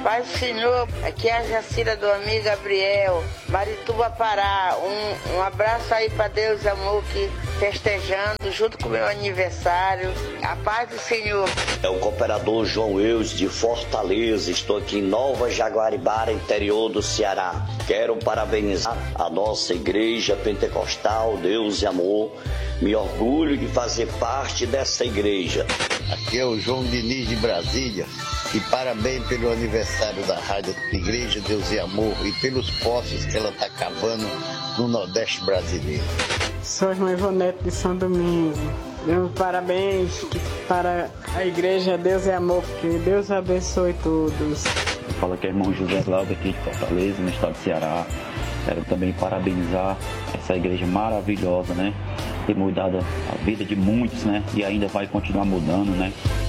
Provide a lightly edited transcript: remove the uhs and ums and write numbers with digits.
Paz do Senhor, aqui é a Jacira do amigo Gabriel, Marituba, Pará. Um abraço aí para Deus e amor, que festejando junto com o meu aniversário. A paz do Senhor. É o cooperador João Eus de Fortaleza. Estou aqui em Nova Jaguaribara, interior do Ceará. Quero parabenizar a nossa igreja pentecostal, Deus e Amor. Me orgulho de fazer parte dessa igreja. Aqui é o João Diniz de Brasília. E parabéns pelo aniversário da Rádio Igreja Deus e Amor e pelos poços que ela está cavando no Nordeste brasileiro. Sou irmã Ivonete de São Domingos. Meus parabéns para a Igreja Deus e Amor, que Deus abençoe todos. Fala que é irmão José Glauber aqui de Fortaleza, no estado do Ceará. Quero também parabenizar essa igreja maravilhosa, né? Tem mudado a vida de muitos, né? E ainda vai continuar mudando, né?